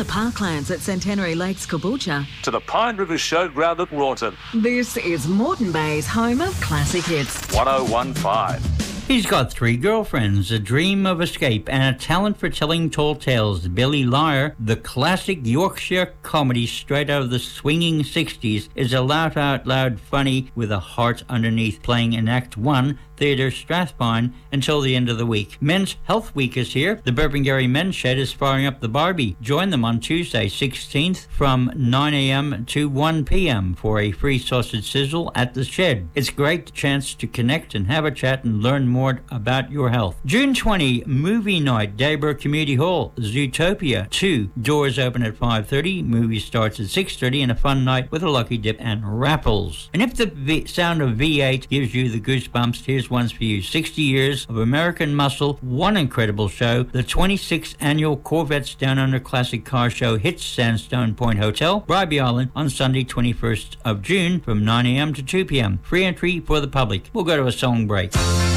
the parklands at Centenary Lakes, Caboolture, to the Pine River Showground at Rawton. this is Moreton Bay's home of classic hits. 1015. He's got 3 girlfriends, a dream of escape, and a talent for telling tall tales. Billy Liar, the classic Yorkshire comedy straight out of the swinging 60s, is a laugh out loud funny with a heart underneath, playing in Act 1, Theatre Strathpine, until the end of the week. Men's Health Week is here. The Burpengary Men's Shed is firing up the Barbie. Join them on Tuesday, 16th, from 9 a.m. to 1 p.m. for a free sausage sizzle at the shed. It's a great chance to connect and have a chat and learn more about your health. June 20, movie night, Daybrook Community Hall, Zootopia 2. Doors open at 5:30. Movie starts at 6:30, and a fun night with a lucky dip and raffles. And if the sound of V8 gives you the goosebumps, here's ones for you. 60 years of American muscle, one incredible show. The 26th annual Corvettes Down Under Classic Car Show hits Sandstone Point Hotel, Bribey Island, on Sunday 21st of June from 9 a.m. to 2 p.m. Free entry for the public. We'll go to a song break.